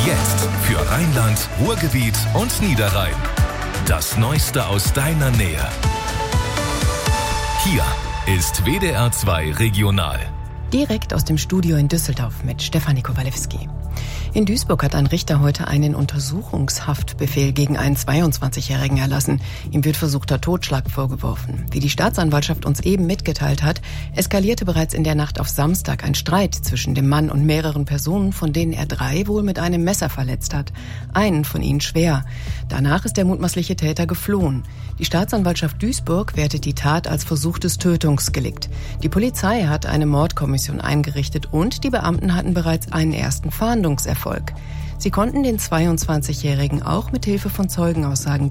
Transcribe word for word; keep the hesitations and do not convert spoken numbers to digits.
Jetzt für Rheinland, Ruhrgebiet und Niederrhein. Das Neueste aus deiner Nähe. Hier ist W D R zwei Regional. Direkt aus dem Studio in Düsseldorf mit Stefanie Kowalewski. In Duisburg hat ein Richter heute einen Untersuchungshaftbefehl gegen einen zweiundzwanzigjährigen erlassen. Ihm wird versuchter Totschlag vorgeworfen. Wie die Staatsanwaltschaft uns eben mitgeteilt hat, eskalierte bereits in der Nacht auf Samstag ein Streit zwischen dem Mann und mehreren Personen, von denen er drei wohl mit einem Messer verletzt hat. Einen von ihnen schwer. Danach ist der mutmaßliche Täter geflohen. Die Staatsanwaltschaft Duisburg wertet die Tat als versuchtes Tötungsdelikt. Die Polizei hat eine Mordkommission eingerichtet und die Beamten hatten bereits einen ersten Fahndungserfolg. Sie konnten den zweiundzwanzigjährigen auch mit Hilfe von Zeugenaussagen